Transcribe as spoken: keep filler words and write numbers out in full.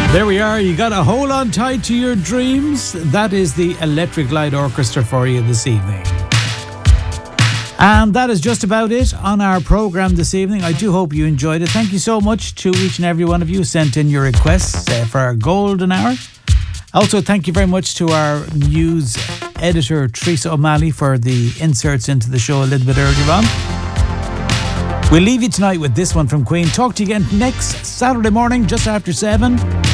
There we are. You got to hold on tight to your dreams. That is the Electric Light Orchestra for you this evening. And that is just about it on our programme this evening. I do hope you enjoyed it. Thank you so much to each and every one of you who sent in your requests uh, for our golden hour. Also, thank you very much to our news editor, Teresa O'Malley, for the inserts into the show a little bit earlier on. We'll leave you tonight with this one from Queen. Talk to you again next Saturday morning, just after seven.